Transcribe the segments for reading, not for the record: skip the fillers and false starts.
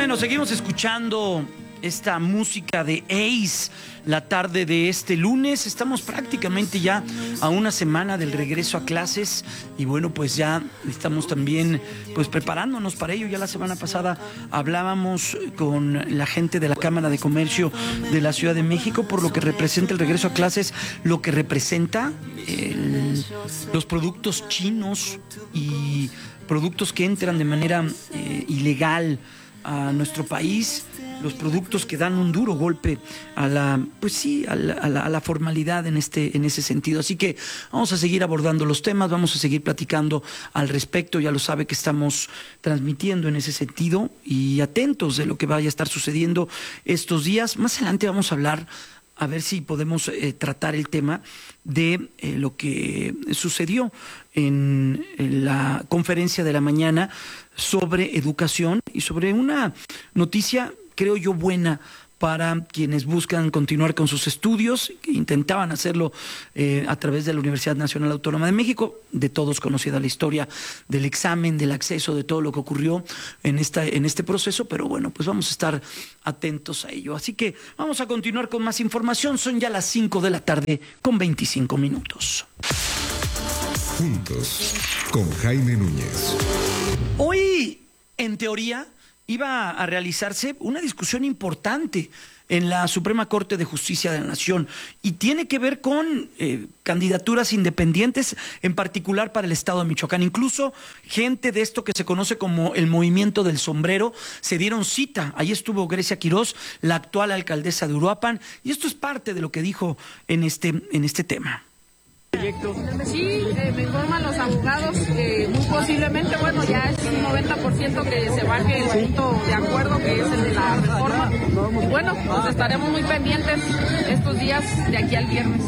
Bueno, seguimos escuchando esta música de Ace la tarde de este lunes. Estamos prácticamente ya a una semana del regreso a clases y bueno, pues ya estamos también pues preparándonos para ello. Ya la semana pasada hablábamos con la gente de la Cámara de Comercio de la Ciudad de México por lo que representa el regreso a clases, lo que representa los productos chinos y productos que entran de manera ilegal a nuestro país, los productos que dan un duro golpe a la, pues sí, a la formalidad en ese sentido. Así que vamos a seguir abordando los temas, vamos a seguir platicando al respecto. Ya lo sabe que estamos transmitiendo en ese sentido y atentos de lo que vaya a estar sucediendo estos días. Más adelante vamos a hablar, a ver si podemos tratar el tema de lo que sucedió en la conferencia de la mañana sobre educación y sobre una noticia, creo yo, buena para quienes buscan continuar con sus estudios, que intentaban hacerlo a través de la Universidad Nacional Autónoma de México. De todos conocida la historia del examen, del acceso, de todo lo que ocurrió en este proceso, pero bueno, pues vamos a estar atentos a ello. Así que vamos a continuar con más información. Son ya las 5 de la tarde con 25 minutos. Juntos, con Jaime Núñez. Hoy, en teoría, iba a realizarse una discusión importante en la Suprema Corte de Justicia de la Nación y tiene que ver con candidaturas independientes, en particular para el estado de Michoacán. Incluso gente de esto que se conoce como el movimiento del sombrero se dieron cita. Ahí estuvo Grecia Quirós, la actual alcaldesa de Uruapan, y esto es parte de lo que dijo en este tema. Sí, me informan los abogados que muy posiblemente, bueno, ya es un 90% que se baje el punto de acuerdo que es el de la reforma. Y bueno, pues estaremos muy pendientes estos días de aquí al viernes.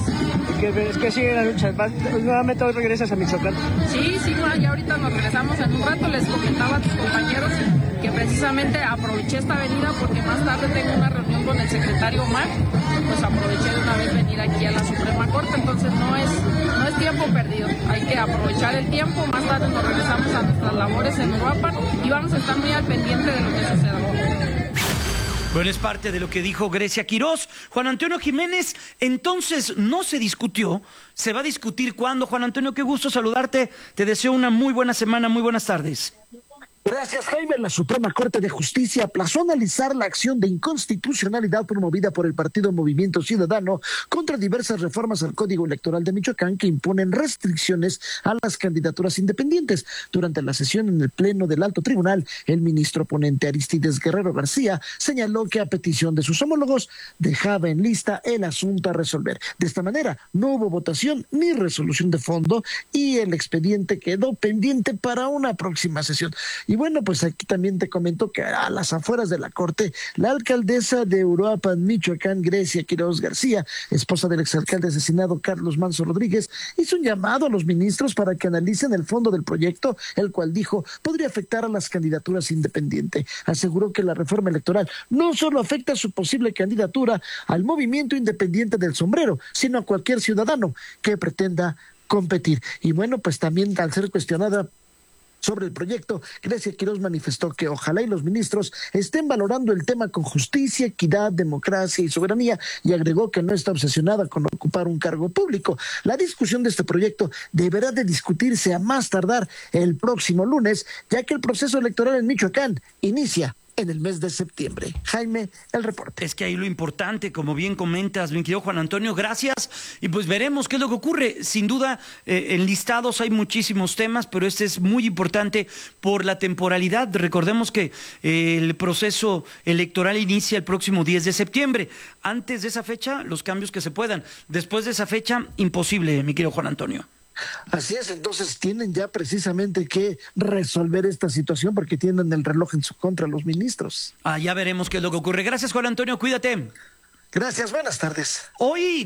Es que sigue la lucha. ¿Nuevamente hoy regresas a Michoacán? Sí, bueno, ya ahorita nos regresamos en un rato. Les comentaba a tus compañeros que precisamente aproveché esta venida porque más tarde tengo una reunión con el secretario Omar. Pues aproveché de una vez venir aquí a la Suprema Corte, entonces no es tiempo perdido, hay que aprovechar el tiempo. Más tarde nos regresamos a nuestras labores en Uruapan y vamos a estar muy al pendiente de lo que suceda. Bueno, es parte de lo que dijo Grecia Quirós. Juan Antonio Jiménez, entonces no se discutió, se va a discutir cuándo. Juan Antonio, qué gusto saludarte, te deseo una muy buena semana, muy buenas tardes. Gracias, Jaime. La Suprema Corte de Justicia aplazó analizar la acción de inconstitucionalidad promovida por el partido Movimiento Ciudadano contra diversas reformas al Código Electoral de Michoacán que imponen restricciones a las candidaturas independientes. Durante la sesión en el Pleno del Alto Tribunal, el ministro ponente Aristides Guerrero García señaló que a petición de sus homólogos dejaba en lista el asunto a resolver. De esta manera, no hubo votación ni resolución de fondo y el expediente quedó pendiente para una próxima sesión. Y bueno, pues aquí también te comento que a las afueras de la Corte, la alcaldesa de Uruapan, Michoacán, Grecia Quirós García, esposa del exalcalde asesinado Carlos Manso Rodríguez, hizo un llamado a los ministros para que analicen el fondo del proyecto, el cual dijo podría afectar a las candidaturas independientes. Aseguró que la reforma electoral no solo afecta a su posible candidatura al movimiento independiente del sombrero, sino a cualquier ciudadano que pretenda competir. Y bueno, pues también al ser cuestionada sobre el proyecto, Grecia Quirós manifestó que ojalá y los ministros estén valorando el tema con justicia, equidad, democracia y soberanía, y agregó que no está obsesionada con ocupar un cargo público. La discusión de este proyecto deberá de discutirse a más tardar el próximo lunes, ya que el proceso electoral en Michoacán inicia en el mes de septiembre. Jaime, el reporte. Es que ahí lo importante, como bien comentas, mi querido Juan Antonio, gracias, y pues veremos qué es lo que ocurre. Sin duda, en listados hay muchísimos temas, pero este es muy importante por la temporalidad. Recordemos que el proceso electoral inicia el próximo 10 de septiembre. Antes de esa fecha, los cambios que se puedan. Después de esa fecha, imposible, mi querido Juan Antonio. Así es, entonces tienen ya precisamente que resolver esta situación porque tienen el reloj en su contra los ministros. Ya veremos qué es lo que ocurre. Gracias, Juan Antonio, cuídate. Gracias, buenas tardes. Hoy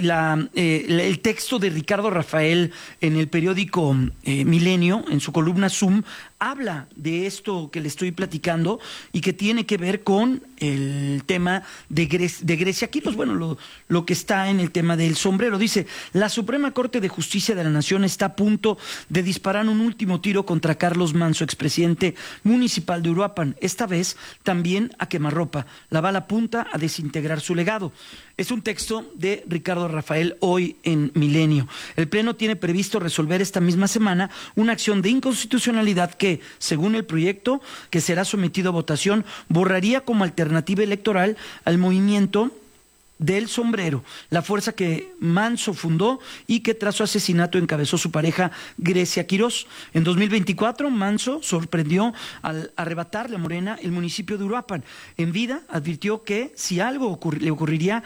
el texto de Ricardo Rafael en el periódico Milenio, en su columna Zoom, habla de esto que le estoy platicando y que tiene que ver con el tema de Grecia Quiroz. Bueno, lo que está en el tema del sombrero. Dice, la Suprema Corte de Justicia de la Nación está a punto de disparar un último tiro contra Carlos Manso, expresidente municipal de Uruapan. Esta vez también a quemarropa. La bala apunta a desintegrar su legado. Es un texto de Ricardo Rafael hoy en Milenio. El Pleno tiene previsto resolver esta misma semana una acción de inconstitucionalidad que, según el proyecto que será sometido a votación, borraría como alternativa electoral al movimiento del sombrero, la fuerza que Manso fundó y que tras su asesinato encabezó su pareja Grecia Quiroz. En 2024, Manso sorprendió al arrebatarle a Morena el municipio de Uruapan. En vida advirtió que si algo le ocurriría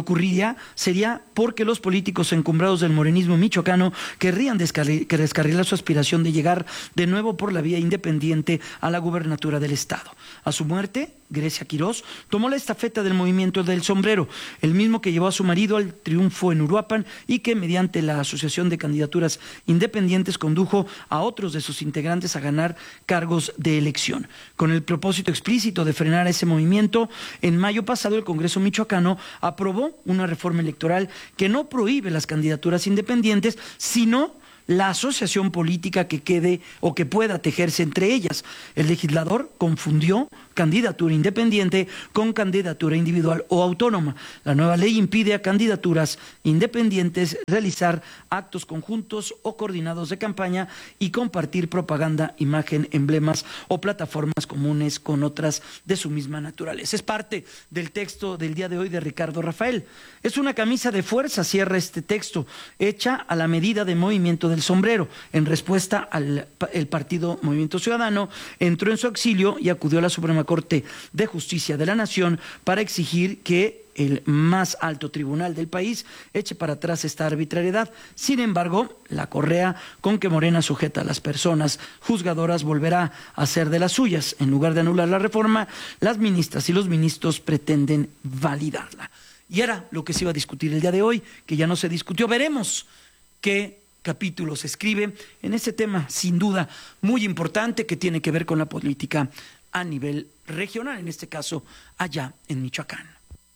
sería porque los políticos encumbrados del morenismo michoacano querrían descarrilar su aspiración de llegar de nuevo por la vía independiente a la gubernatura del estado. A su muerte, Grecia Quiroz tomó la estafeta del movimiento del sombrero, el mismo que llevó a su marido al triunfo en Uruapan y que mediante la Asociación de Candidaturas Independientes condujo a otros de sus integrantes a ganar cargos de elección. Con el propósito explícito de frenar ese movimiento, en mayo pasado el Congreso michoacano aprobó una reforma electoral que no prohíbe las candidaturas independientes, sino la asociación política que quede o que pueda tejerse entre ellas. El legislador confundió candidatura independiente con candidatura individual o autónoma. La nueva ley impide a candidaturas independientes realizar actos conjuntos o coordinados de campaña y compartir propaganda, imagen, emblemas o plataformas comunes con otras de su misma naturaleza. Es parte del texto del día de hoy de Ricardo Rafael. Es una camisa de fuerza, cierra este texto, hecha a la medida de Movimiento del Sombrero. En respuesta el partido Movimiento Ciudadano entró en su auxilio y acudió a la Suprema Corte de Justicia de la Nación para exigir que el más alto tribunal del país eche para atrás esta arbitrariedad. Sin embargo, la correa con que Morena sujeta a las personas juzgadoras volverá a ser de las suyas. En lugar de anular la reforma, las ministras y los ministros pretenden validarla. Y era lo que se iba a discutir el día de hoy, que ya no se discutió. Veremos qué capítulo se escribe en este tema, sin duda, muy importante, que tiene que ver con la política a nivel regional, en este caso, allá en Michoacán.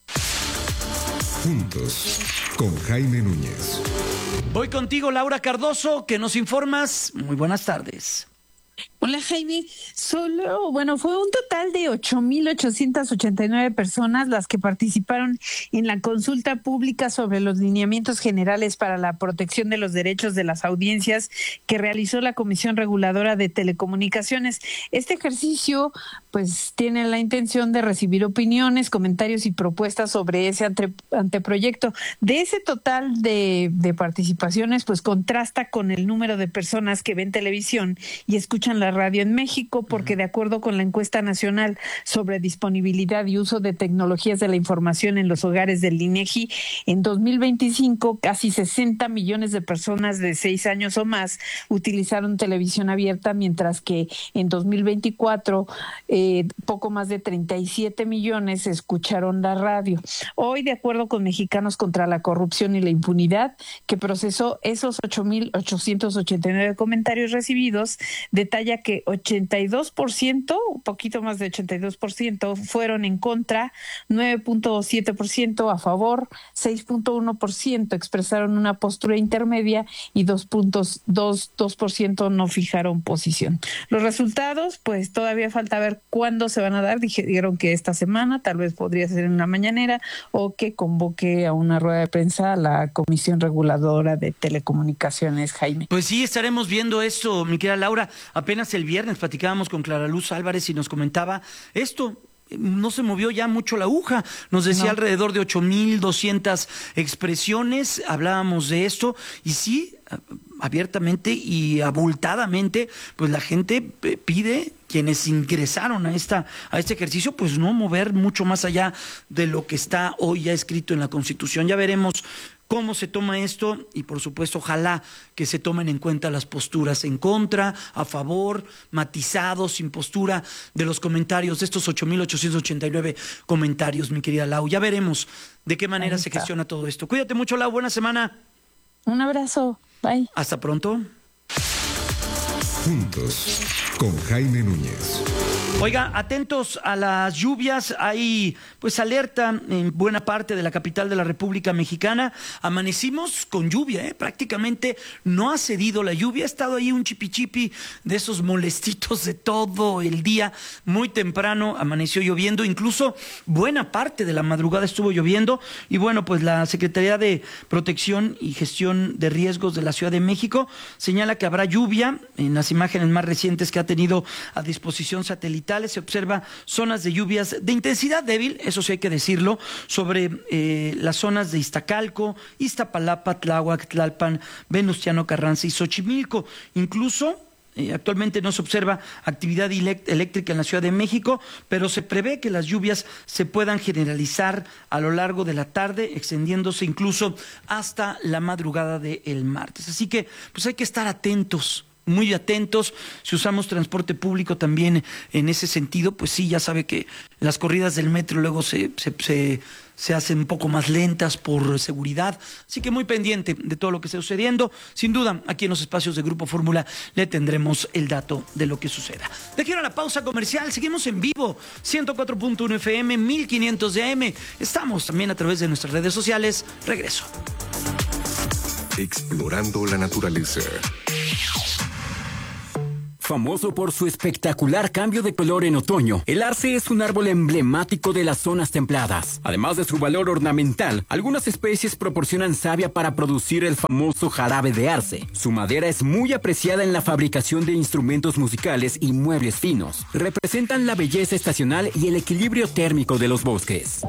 Juntos, con Jaime Núñez. Voy contigo, Laura Cardoso, que nos informas. Muy buenas tardes. Hola Jaime, fue un total de 8,889 personas las que participaron en la consulta pública sobre los lineamientos generales para la protección de los derechos de las audiencias que realizó la Comisión Reguladora de Telecomunicaciones. Este ejercicio pues tiene la intención de recibir opiniones, comentarios y propuestas sobre ese anteproyecto. De ese total de participaciones, pues contrasta con el número de personas que ven televisión y escuchan la radio en México, porque de acuerdo con la encuesta nacional sobre disponibilidad y uso de tecnologías de la información en los hogares del INEGI, en 2025 casi 60 millones de personas de 6 años o más utilizaron televisión abierta, mientras que en 2024 poco más de 37 millones escucharon la radio. Hoy, de acuerdo con Mexicanos contra la Corrupción y la Impunidad, que procesó esos 8,889 comentarios recibidos, detalla que 82%, un poquito más de 82%, fueron en contra, 9.7% a favor, 6.1% expresaron una postura intermedia y 2% no fijaron posición. Los resultados, pues todavía falta ver cuándo se van a dar. Dijeron que esta semana, tal vez podría ser en una mañanera, o que convoque a una rueda de prensa a la Comisión Reguladora de Telecomunicaciones, Jaime. Pues sí, estaremos viendo esto, mi querida Laura. Apenas el viernes platicábamos con Clara Luz Álvarez y nos comentaba esto. No se movió ya mucho la aguja, nos decía alrededor de 8,200 expresiones, hablábamos de esto, y sí, abiertamente y abultadamente, pues la gente pide, quienes ingresaron a este ejercicio, pues no mover mucho más allá de lo que está hoy ya escrito en la Constitución. Ya veremos cómo se toma esto y, por supuesto, ojalá que se tomen en cuenta las posturas en contra, a favor, matizados, sin postura, de los comentarios, de estos 8,889 comentarios, mi querida Lau. Ya veremos de qué manera se gestiona todo esto. Cuídate mucho, Lau. Buena semana. Un abrazo. Bye. Hasta pronto. Juntos, con Jaime Núñez. Oiga, atentos a las lluvias, hay pues alerta en buena parte de la capital de la República Mexicana. Amanecimos con lluvia, prácticamente no ha cedido la lluvia, ha estado ahí un chipichipi de esos molestitos de todo el día. Muy temprano amaneció lloviendo, incluso buena parte de la madrugada estuvo lloviendo. Y bueno, pues la Secretaría de Protección y Gestión de Riesgos de la Ciudad de México señala que habrá lluvia. En las imágenes más recientes que ha tenido a disposición satelital se observa zonas de lluvias de intensidad débil, eso sí hay que decirlo, sobre las zonas de Iztacalco, Iztapalapa, Tláhuac, Tlalpan, Venustiano Carranza y Xochimilco. Incluso actualmente no se observa actividad eléctrica en la Ciudad de México, pero se prevé que las lluvias se puedan generalizar a lo largo de la tarde, extendiéndose incluso hasta la madrugada del martes. Así que pues hay que estar atentos, muy atentos. Si usamos transporte público también en ese sentido, pues sí, ya sabe que las corridas del metro luego se hacen un poco más lentas por seguridad, así que muy pendiente de todo lo que esté sucediendo. Sin duda, aquí en los espacios de Grupo Fórmula le tendremos el dato de lo que suceda. De aquí a la pausa comercial, seguimos en vivo, 104.1 FM, 1500 de AM. Estamos también a través de nuestras redes sociales. Regreso. Explorando la naturaleza. Famoso por su espectacular cambio de color en otoño, el arce es un árbol emblemático de las zonas templadas. Además de su valor ornamental, algunas especies proporcionan savia para producir el famoso jarabe de arce. Su madera es muy apreciada en la fabricación de instrumentos musicales y muebles finos. Representan la belleza estacional y el equilibrio térmico de los bosques.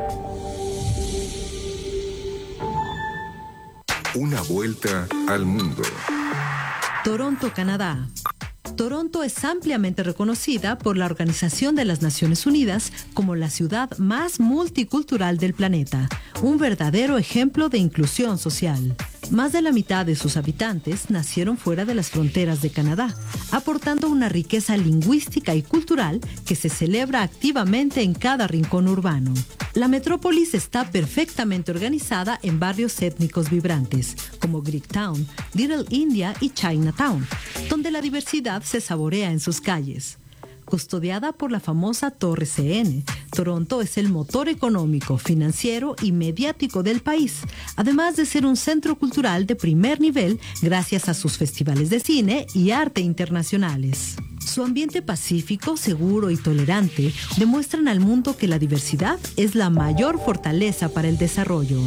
Una vuelta al mundo. Toronto, Canadá. Toronto es ampliamente reconocida por la Organización de las Naciones Unidas como la ciudad más multicultural del planeta, un verdadero ejemplo de inclusión social. Más de la mitad de sus habitantes nacieron fuera de las fronteras de Canadá, aportando una riqueza lingüística y cultural que se celebra activamente en cada rincón urbano. La metrópolis está perfectamente organizada en barrios étnicos vibrantes, como Greektown, Little India y Chinatown, donde la diversidad se saborea en sus calles. Custodiada por la famosa Torre CN, Toronto es el motor económico, financiero y mediático del país, además de ser un centro cultural de primer nivel gracias a sus festivales de cine y arte internacionales. Su ambiente pacífico, seguro y tolerante demuestran al mundo que la diversidad es la mayor fortaleza para el desarrollo.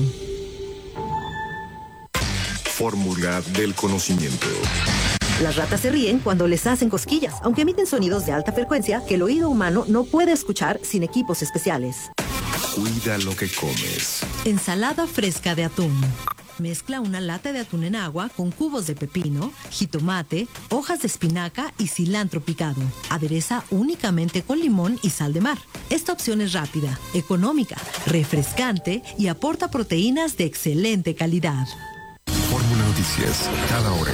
Fórmula del conocimiento. Las ratas se ríen cuando les hacen cosquillas, aunque emiten sonidos de alta frecuencia que el oído humano no puede escuchar sin equipos especiales. Cuida lo que comes. Ensalada fresca de atún. Mezcla una lata de atún en agua con cubos de pepino, jitomate, hojas de espinaca y cilantro picado. Adereza únicamente con limón y sal de mar. Esta opción es rápida, económica, refrescante y aporta proteínas de excelente calidad. Fórmula Noticias, cada hora.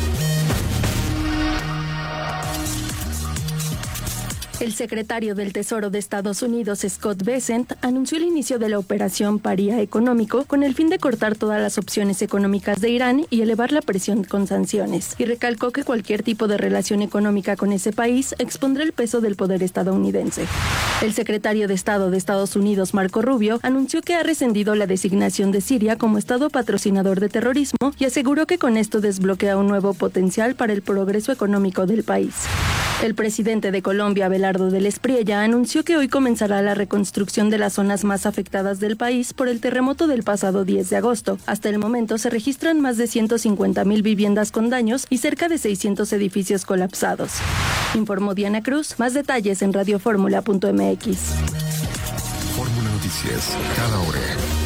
El secretario del Tesoro de Estados Unidos, Scott Bessent, anunció el inicio de la operación Paría Económico con el fin de cortar todas las opciones económicas de Irán y elevar la presión con sanciones. Y recalcó que cualquier tipo de relación económica con ese país expondrá el peso del poder estadounidense. El secretario de Estado de Estados Unidos, Marco Rubio, anunció que ha rescindido la designación de Siria como Estado patrocinador de terrorismo y aseguró que con esto desbloquea un nuevo potencial para el progreso económico del país. El presidente de Colombia, Abelardo del Espriella, anunció que hoy comenzará la reconstrucción de las zonas más afectadas del país por el terremoto del pasado 10 de agosto. Hasta el momento se registran más de 150,000 viviendas con daños y cerca de 600 edificios colapsados. Informó Diana Cruz. Más detalles en radioformula.mx. Fórmula Noticias, cada hora.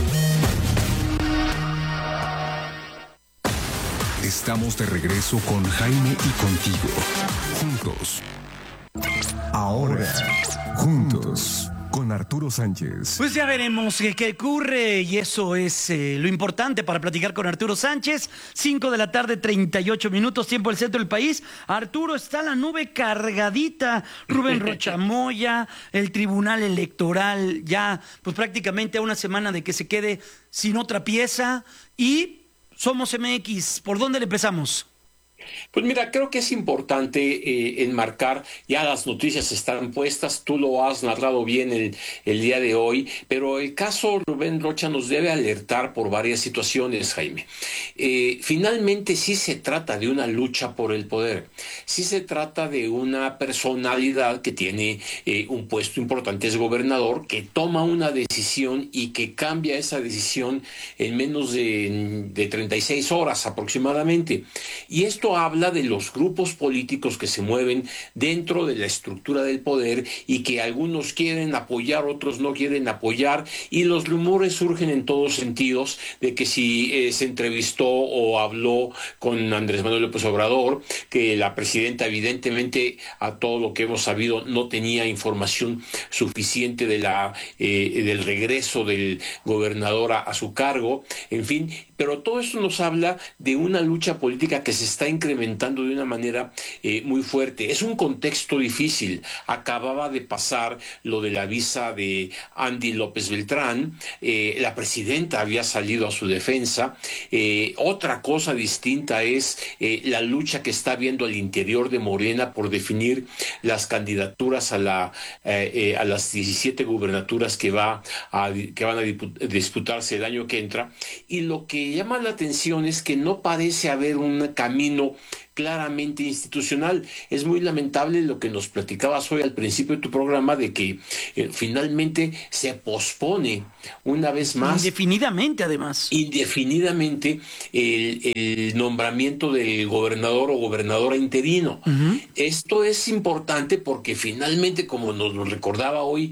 Estamos de regreso con Jaime y contigo. Juntos. Ahora, juntos, con Arturo Sánchez. Pues ya veremos qué ocurre y eso es lo importante para platicar con Arturo Sánchez. 5 de la tarde, 38 minutos, tiempo del centro del país. Arturo, está la nube cargadita. Rubén Rocha Moya, el Tribunal Electoral ya pues prácticamente a una semana de que se quede sin otra pieza y Somos MX. ¿Por dónde le empezamos? Pues mira, creo que es importante enmarcar, ya las noticias están puestas, tú lo has narrado bien el día de hoy, pero el caso Rubén Rocha nos debe alertar por varias situaciones, Jaime. Finalmente sí se trata de una lucha por el poder, sí se trata de una personalidad que tiene un puesto importante, es gobernador, que toma una decisión y que cambia esa decisión en menos de 36 horas aproximadamente. Y esto habla de los grupos políticos que se mueven dentro de la estructura del poder y que algunos quieren apoyar, otros no quieren apoyar, y los rumores surgen en todos sentidos de que si se entrevistó o habló con Andrés Manuel López Obrador, que la presidenta evidentemente, a todo lo que hemos sabido, no tenía información suficiente del regreso del gobernador a su cargo, en fin, pero todo esto nos habla de una lucha política que se está incrementando de una manera muy fuerte. Es un contexto difícil. Acababa de pasar lo de la visa de Andy López Beltrán. La presidenta había salido a su defensa. Otra cosa distinta es la lucha que está habiendo al interior de Morena por definir las candidaturas a las 17 gubernaturas que van a disputarse el año que entra. Y lo que llama la atención es que no parece haber un camino claramente institucional. Es muy lamentable lo que nos platicabas hoy al principio de tu programa de que finalmente se pospone una vez más. Indefinidamente, además. Indefinidamente el nombramiento del gobernador o gobernadora interino. Uh-huh. Esto es importante porque finalmente, como nos lo recordaba hoy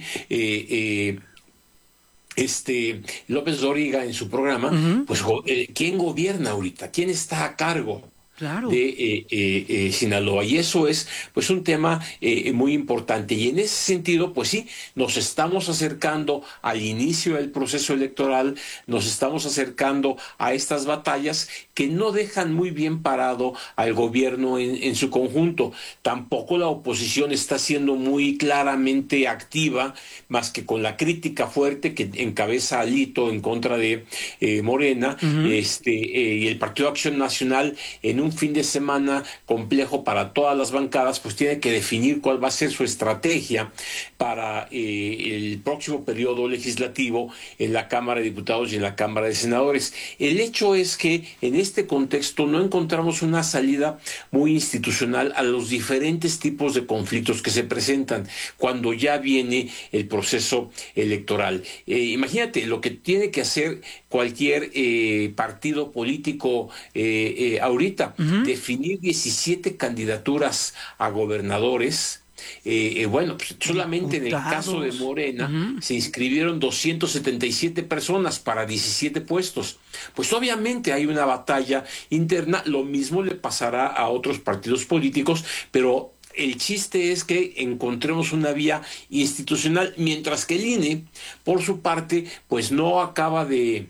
López Dóriga en su programa, uh-huh, pues ¿quién gobierna ahorita? ¿Quién está a cargo? Claro. De Sinaloa? Y eso es pues un tema muy importante, y en ese sentido pues sí, nos estamos acercando al inicio del proceso electoral, nos estamos acercando a estas batallas que no dejan muy bien parado al gobierno en su conjunto. Tampoco la oposición está siendo muy claramente activa, más que con la crítica fuerte que encabeza Alito en contra de Morena, uh-huh, y el Partido Acción Nacional, en un fin de semana complejo para todas las bancadas, pues tiene que definir cuál va a ser su estrategia para el próximo periodo legislativo en la Cámara de Diputados y en la Cámara de Senadores. El hecho es que en este contexto no encontramos una salida muy institucional a los diferentes tipos de conflictos que se presentan cuando ya viene el proceso electoral. Imagínate lo que tiene que hacer cualquier partido político ahorita, uh-huh, definir 17 candidaturas a gobernadores. Bueno, pues solamente en el caso de Morena, uh-huh, se inscribieron 277 personas para 17 puestos. Pues obviamente hay una batalla interna, lo mismo le pasará a otros partidos políticos, pero el chiste es que encontremos una vía institucional, mientras que el INE, por su parte, pues no acaba de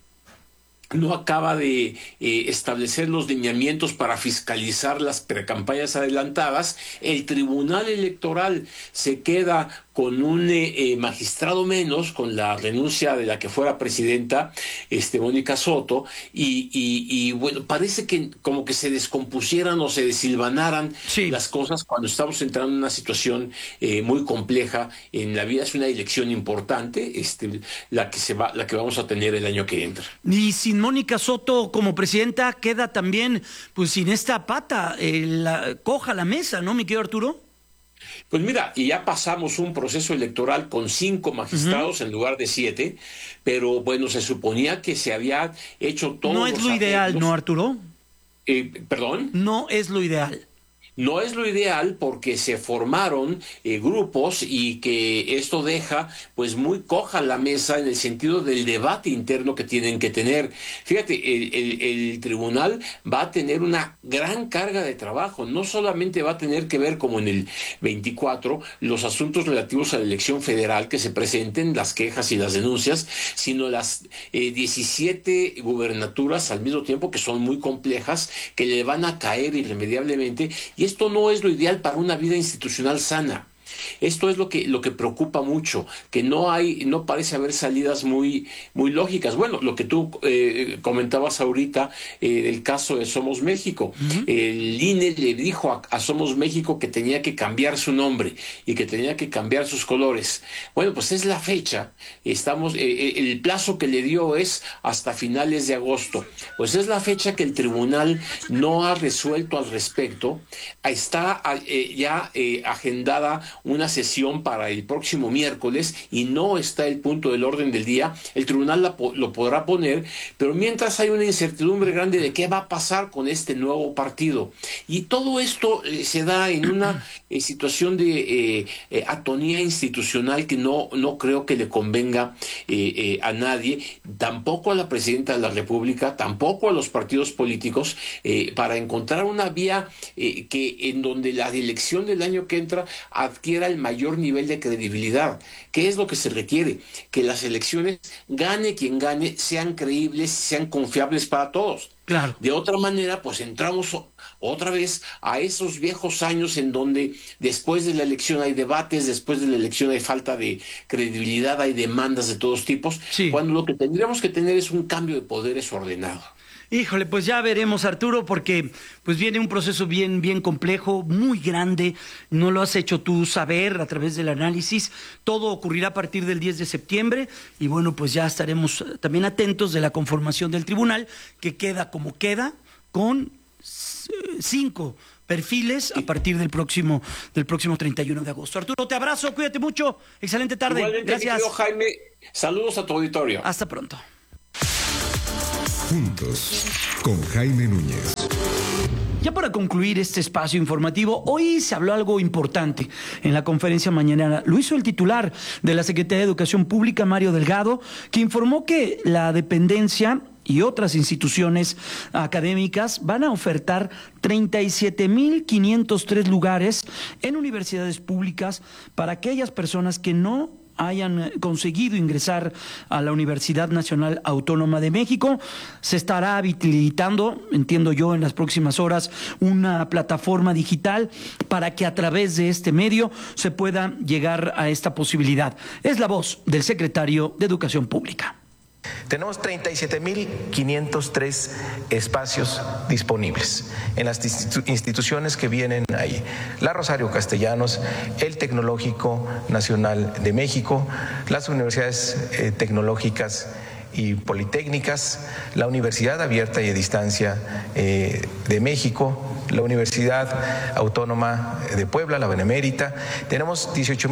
establecer los lineamientos para fiscalizar las precampañas adelantadas. El Tribunal Electoral se queda con un magistrado menos, con la renuncia de la que fuera presidenta, Mónica Soto, y bueno, parece que como que se descompusieran o se desilvanaran, sí, las cosas cuando estamos entrando en una situación muy compleja en la vida. Es una elección importante, la que vamos a tener el año que entra. Y sin Mónica Soto como presidenta queda también, pues sin esta pata, coja la mesa, ¿no, mi querido Arturo? Pues mira, y ya pasamos un proceso electoral con 5 magistrados, uh-huh, en lugar de 7, pero bueno, se suponía que se había hecho todo. No es lo ideal, ¿no, Arturo? ¿Perdón? No es lo ideal. No es lo ideal porque se formaron grupos, y que esto deja pues muy coja la mesa en el sentido del debate interno que tienen que tener. Fíjate, el tribunal va a tener una gran carga de trabajo. No solamente va a tener que ver, como en el 24, los asuntos relativos a la elección federal que se presenten, las quejas y las denuncias, sino las 17 gubernaturas al mismo tiempo, que son muy complejas, que le van a caer irremediablemente. Y esto no es lo ideal para una vida institucional sana. Esto es lo que preocupa mucho, que no parece haber salidas muy lógicas. Bueno, lo que tú comentabas ahorita del caso de Somos México. El INE le dijo a Somos México que tenía que cambiar su nombre y que tenía que cambiar sus colores. Bueno, pues es la fecha. El plazo que le dio es hasta finales de agosto. Pues es la fecha que el tribunal no ha resuelto al respecto. Está ya agendada una sesión para el próximo miércoles y no está el punto del orden del día. El tribunal lo podrá poner, pero mientras hay una incertidumbre grande de qué va a pasar con este nuevo partido. Y todo esto se da en una situación de atonía institucional que no creo que le convenga a nadie, tampoco a la presidenta de la República, tampoco a los partidos políticos, para encontrar una vía en donde la elección del año que entra adquiera el mayor nivel de credibilidad. ¿Qué es lo que se requiere? Que las elecciones, gane quien gane, sean creíbles, sean confiables para todos. Claro. De otra manera, pues entramos otra vez a esos viejos años en donde después de la elección hay debates, después de la elección hay falta de credibilidad, hay demandas de todos tipos, cuando lo que tendríamos que tener es un cambio de poderes ordenado. Híjole, pues ya veremos, Arturo, porque pues viene un proceso bien complejo, muy grande. No lo has hecho tú saber a través del análisis. Todo ocurrirá a partir del 10 de septiembre y bueno, pues ya estaremos también atentos de la conformación del tribunal, que queda como queda, con 5 perfiles a partir del próximo 31 de agosto. Arturo, te abrazo, cuídate mucho, excelente tarde. Igualmente, gracias. Jaime, saludos a tu auditorio. Hasta pronto. Juntos, con Jaime Núñez. Ya para concluir este espacio informativo, hoy se habló algo importante en la conferencia mañanera. Lo hizo el titular de la Secretaría de Educación Pública, Mario Delgado, que informó que la dependencia y otras instituciones académicas van a ofertar 37,503 lugares en universidades públicas para aquellas personas que no hayan conseguido ingresar a la Universidad Nacional Autónoma de México. Se estará habilitando, entiendo yo, en las próximas horas, una plataforma digital para que a través de este medio se pueda llegar a esta posibilidad. Es la voz del secretario de Educación Pública. Tenemos 37,503 espacios disponibles en las instituciones que vienen ahí. La Rosario Castellanos, el Tecnológico Nacional de México, las universidades tecnológicas y politécnicas, la Universidad Abierta y a Distancia de México, la Universidad Autónoma de Puebla, la Benemérita. Tenemos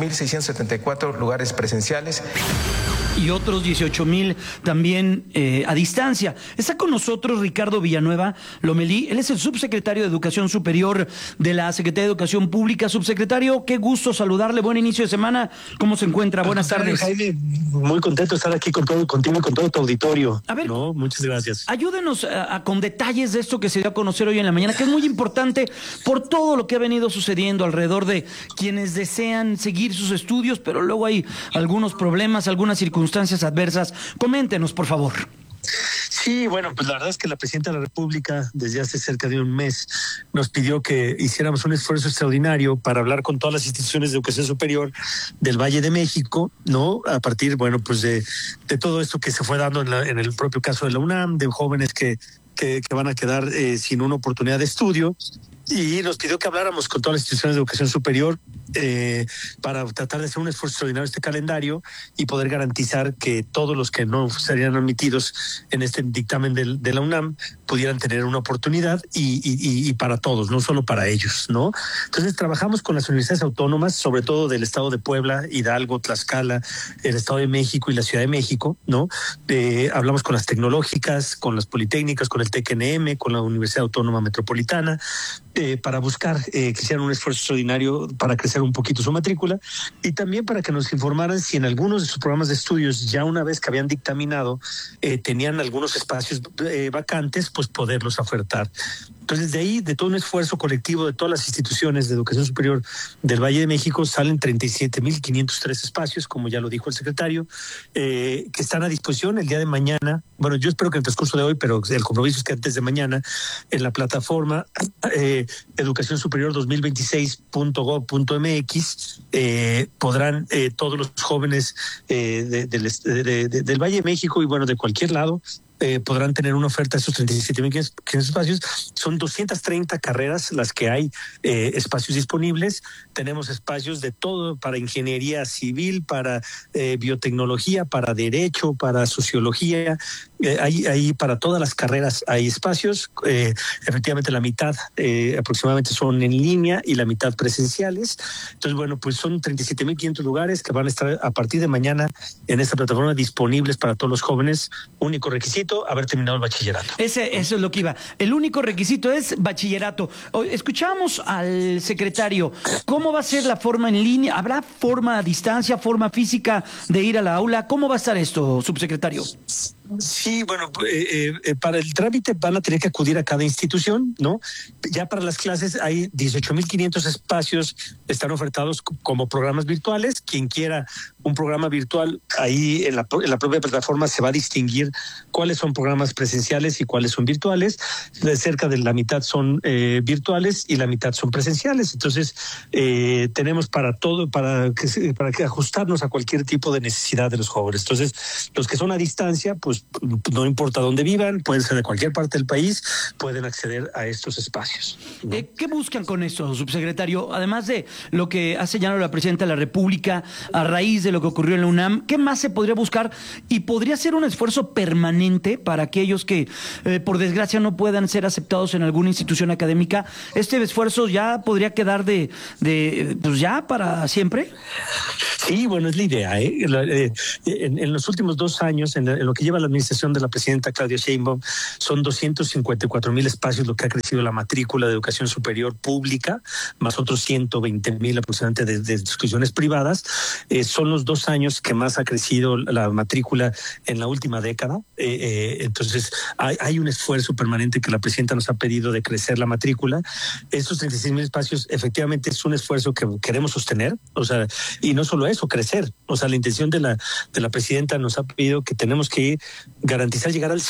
18,674 lugares presenciales. Y otros 18,000 también a distancia. Está con nosotros Ricardo Villanueva Lomelí. Él es el subsecretario de Educación Superior de la Secretaría de Educación Pública. Subsecretario, qué gusto saludarle. Buen inicio de semana. ¿Cómo se encuentra? Buenas tardes. Jaime, muy contento de estar aquí contigo y con todo tu auditorio. A ver, ¿no? Muchas gracias. Ayúdenos con detalles de esto que se dio a conocer hoy en la mañana, que es muy importante por todo lo que ha venido sucediendo alrededor de quienes desean seguir sus estudios, pero luego hay algunos problemas, algunas circunstancias adversas. Coméntenos, por favor. Sí, bueno, pues la verdad es que la presidenta de la República desde hace cerca de un mes nos pidió que hiciéramos un esfuerzo extraordinario para hablar con todas las instituciones de educación superior del Valle de México, ¿no? A partir, bueno, pues de todo esto que se fue dando en el propio caso de la UNAM, de jóvenes que van a quedar sin una oportunidad de estudio. Y nos pidió que habláramos con todas las instituciones de educación superior para tratar de hacer un esfuerzo extraordinario este calendario y poder garantizar que todos los que no serían admitidos en este dictamen de la UNAM pudieran tener una oportunidad y para todos, no solo para ellos, ¿no? Entonces trabajamos con las universidades autónomas, sobre todo del estado de Puebla, Hidalgo, Tlaxcala, el estado de México y la Ciudad de México, ¿no? Hablamos con las tecnológicas, con las politécnicas, con el TECNM, con la Universidad Autónoma Metropolitana, para buscar que hicieran un esfuerzo extraordinario para crecer un poquito su matrícula y también para que nos informaran si en algunos de sus programas de estudios, ya una vez que habían dictaminado, tenían algunos espacios vacantes, pues poderlos ofertar. Entonces, de ahí, de todo un esfuerzo colectivo de todas las instituciones de educación superior del Valle de México, salen 37.503 espacios, como ya lo dijo el secretario, que están a disposición el día de mañana. Bueno, yo espero que en el transcurso de hoy, pero el compromiso es que antes de mañana, en la plataforma Educación Superior 2026.gov.mx, podrán todos los jóvenes del Valle de México y, bueno, de cualquier lado, podrán tener una oferta de esos 37.500 espacios. Son 230 carreras las que hay espacios disponibles. Tenemos espacios de todo, para ingeniería civil, para biotecnología, para derecho, para sociología. Ahí para todas las carreras hay espacios. Efectivamente, la mitad aproximadamente son en línea y la mitad presenciales. Entonces, bueno, pues son 37.500 lugares que van a estar a partir de mañana en esta plataforma disponibles para todos los jóvenes. Único requisito, haber terminado el bachillerato. Eso es lo que iba. El único requisito es bachillerato. Escuchamos al secretario. ¿Cómo va a ser la forma en línea? ¿Habrá forma a distancia, forma física de ir a la aula? ¿Cómo va a estar esto, subsecretario? Sí, bueno, para el trámite van a tener que acudir a cada institución, ¿no? Ya para las clases hay 18.500 espacios, están ofertados como programas virtuales. Quien quiera un programa virtual, ahí en la propia plataforma se va a distinguir cuáles son programas presenciales y cuáles son virtuales. Cerca de la mitad son virtuales y la mitad son presenciales. Entonces, tenemos para todo, para que ajustarnos a cualquier tipo de necesidad de los jóvenes. Entonces, los que son a distancia, pues no importa dónde vivan, pueden ser de cualquier parte del país, pueden acceder a estos espacios, ¿no? ¿Qué buscan con esto, subsecretario? Además de lo que ha señalado la Presidenta de la República a raíz de lo que ocurrió en la UNAM, ¿qué más se podría buscar? Y podría ser un esfuerzo permanente para aquellos que, por desgracia, no puedan ser aceptados en alguna institución académica. ¿Este esfuerzo ya podría quedar pues ya para siempre? Sí, bueno, es la idea. En los últimos 2 años, en lo que lleva la administración de la presidenta Claudia Sheinbaum, son 254,000 espacios lo que ha crecido la matrícula de educación superior pública, más otros 120,000 aproximadamente de instituciones privadas. Son los 2 años que más ha crecido la matrícula en la última década. Entonces, hay un esfuerzo permanente que la presidenta nos ha pedido de crecer la matrícula. Estos 36,000 espacios, efectivamente, es un esfuerzo que queremos sostener, o sea, y no solo eso, crecer. O sea, la intención de la presidenta nos ha pedido que tenemos que garantizar llegar al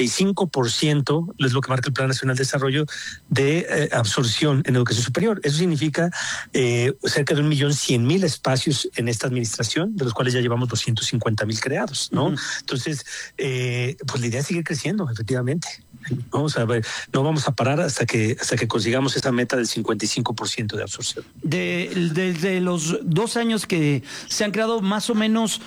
55%, es lo que marca el Plan Nacional de Desarrollo, de absorción en educación superior. Eso significa cerca de 1.100.000 espacios en esta administración, de los cuales ya llevamos 250,000 creados, ¿no? Entonces, pues la idea es seguir creciendo, efectivamente. Vamos a ver, no vamos a parar hasta que consigamos esa meta del 55% de absorción. Desde los 2 años que se han creado más o menos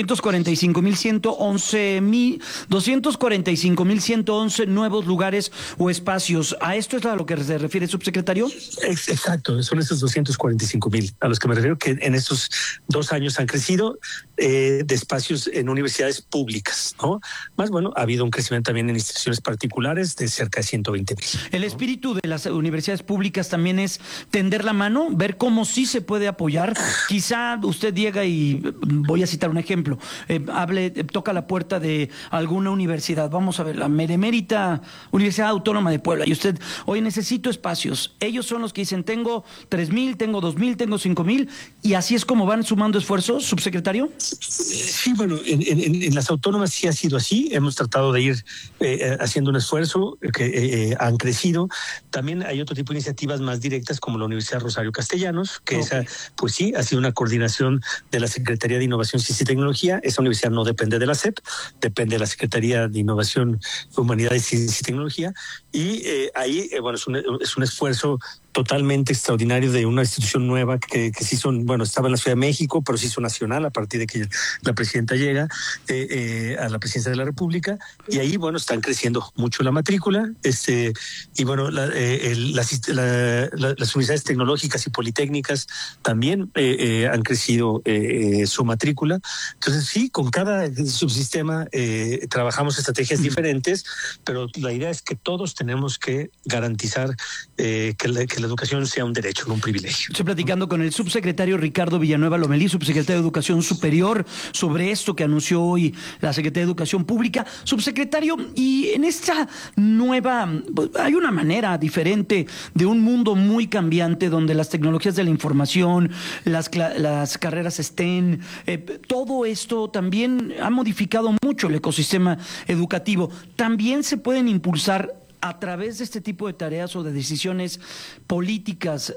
245,111 nuevos lugares o espacios. ¿A esto es a lo que se refiere, subsecretario? Exacto, son estos 245,000 a los que me refiero, que en estos 2 años han crecido de espacios en universidades públicas, ¿no? Más, bueno, ha habido un crecimiento también en instituciones particulares de cerca de 120,000. El espíritu de las universidades públicas también es tender la mano, ver cómo sí se puede apoyar. Quizá usted llega y, voy a citar un ejemplo, toca la puerta de alguna universidad, vamos a ver, la Benemérita Universidad Autónoma de Puebla, y usted, oye, necesito espacios. Ellos son los que dicen, tengo 3,000, tengo 2,000, tengo 5,000, y así es como van sumando esfuerzos, subsecretario. Sí, bueno, en las autónomas sí ha sido así. Hemos tratado de ir haciendo un esfuerzo que han crecido. También hay otro tipo de iniciativas más directas, como la Universidad Rosario Castellanos, que esa, pues sí, ha sido una coordinación de la Secretaría de Innovación, Ciencia y Tecnología. Esa universidad no depende de la SEP, depende de la Secretaría de Innovación, Humanidades, Ciencia y Tecnología. Y ahí, bueno, es un esfuerzo totalmente extraordinario de una institución nueva que sí estaba en la Ciudad de México, pero se hizo nacional a partir de que la presidenta llega a la presidencia de la República, y ahí, bueno, están creciendo mucho la matrícula, y bueno, las universidades tecnológicas y politécnicas también han crecido su matrícula. Entonces, sí, con cada subsistema trabajamos estrategias diferentes, pero la idea es que todos tenemos que garantizar que la educación sea un derecho, no un privilegio. Estoy platicando con el subsecretario Ricardo Villanueva Lomelí, subsecretario de Educación Superior, sobre esto que anunció hoy la Secretaría de Educación Pública. Subsecretario, y en esta nueva, hay una manera diferente de un mundo muy cambiante donde las tecnologías de la información, las carreras STEM, todo esto también ha modificado mucho el ecosistema educativo. También se pueden impulsar a través de este tipo de tareas o de decisiones políticas,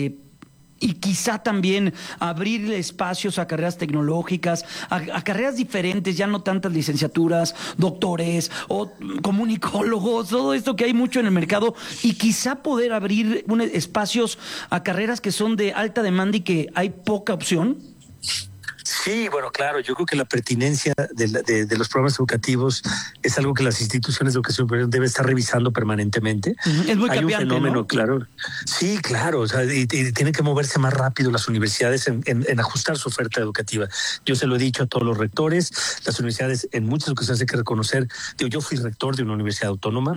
y quizá también abrir espacios a carreras tecnológicas, a carreras diferentes, ya no tantas licenciaturas, doctores o comunicólogos, todo esto que hay mucho en el mercado, y quizá poder abrir espacios a carreras que son de alta demanda y que hay poca opción. Sí, bueno, claro, yo creo que la pertinencia de los programas educativos es algo que las instituciones de educación superior deben estar revisando permanentemente. Es muy cambiante, hay un fenómeno, ¿no? Claro. Sí, claro, o sea, y tienen que moverse más rápido las universidades en ajustar su oferta educativa. Yo se lo he dicho a todos los rectores, las universidades en muchas ocasiones hay que reconocer, yo fui rector de una universidad autónoma,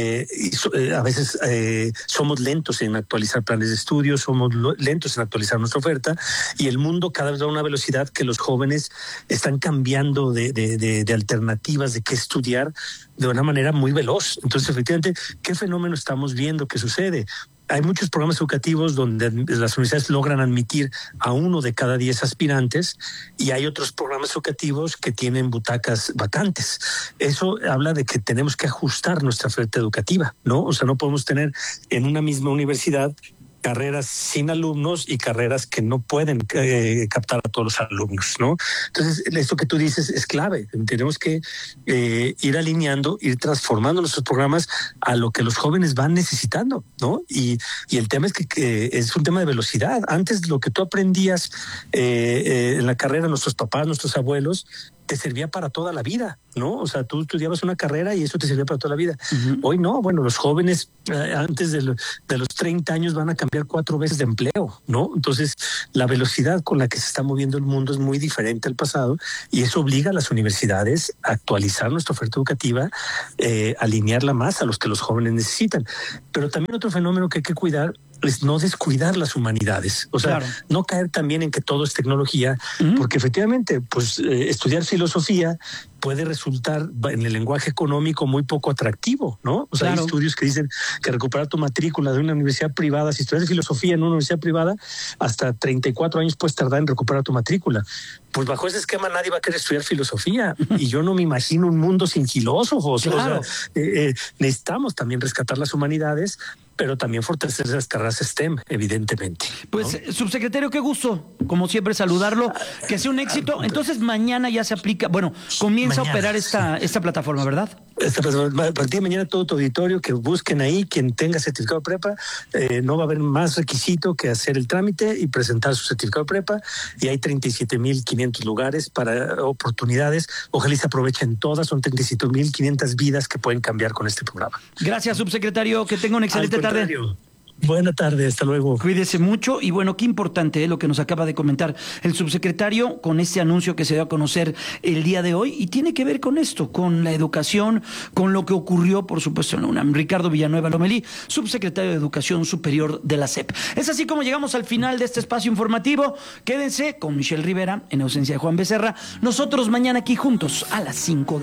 a veces somos lentos en actualizar planes de estudio, somos lentos en actualizar nuestra oferta, y el mundo cada vez va a una velocidad que los jóvenes están cambiando de alternativas de qué estudiar de una manera muy veloz. Entonces, efectivamente, ¿qué fenómeno estamos viendo que sucede? Hay muchos programas educativos donde las universidades logran admitir a 1 de cada 10 aspirantes, y hay otros programas educativos que tienen butacas vacantes. Eso habla de que tenemos que ajustar nuestra oferta educativa, ¿no? O sea, no podemos tener en una misma universidad carreras sin alumnos y carreras que no pueden captar a todos los alumnos, ¿no? Entonces, esto que tú dices es clave. Tenemos que ir alineando, ir transformando nuestros programas a lo que los jóvenes van necesitando, ¿no? Y el tema es que es un tema de velocidad. Antes, lo que tú aprendías en la carrera, nuestros papás, nuestros abuelos, te servía para toda la vida, ¿no? O sea, tú estudiabas una carrera y eso te servía para toda la vida. Hoy no, bueno, los jóvenes antes de los 30 años van a cambiar 4 veces de empleo, ¿no? Entonces, la velocidad con la que se está moviendo el mundo es muy diferente al pasado, y eso obliga a las universidades a actualizar nuestra oferta educativa, alinearla más a los que los jóvenes necesitan. Pero también otro fenómeno que hay que cuidar es no descuidar las humanidades, o sea, no caer también en que todo es tecnología, porque efectivamente, pues estudiar filosofía puede resultar en el lenguaje económico muy poco atractivo, ¿no? O sea, hay estudios que dicen que recuperar tu matrícula de una universidad privada, si estudias filosofía en una universidad privada, hasta 34 años puedes tardar en recuperar tu matrícula. Pues bajo ese esquema nadie va a querer estudiar filosofía, y yo no me imagino un mundo sin filósofos. Claro. O sea, necesitamos también rescatar las humanidades, pero también fortalecer las carreras STEM, evidentemente. Pues, ¿no? Subsecretario, qué gusto, como siempre, saludarlo, que sea un éxito. Entonces, mañana ya se aplica, bueno, comienza a operar esta plataforma, ¿verdad? A partir de mañana todo tu auditorio, que busquen ahí, quien tenga certificado de prepa, no va a haber más requisito que hacer el trámite y presentar su certificado de prepa, y hay 37,500 lugares para oportunidades. Ojalá se aprovechen todas, son 37,500 vidas que pueden cambiar con este programa. Gracias, subsecretario, que tenga una excelente tarde. Buena tarde, hasta luego. Cuídese mucho, y bueno, qué importante lo que nos acaba de comentar el subsecretario con este anuncio que se dio a conocer el día de hoy, y tiene que ver con esto, con la educación, con lo que ocurrió, por supuesto, en la UNAM. Ricardo Villanueva Lomelí, subsecretario de Educación Superior de la SEP. Es así como llegamos al final de este espacio informativo. Quédense con Michelle Rivera, en ausencia de Juan Becerra. Nosotros mañana aquí juntos a las 5 de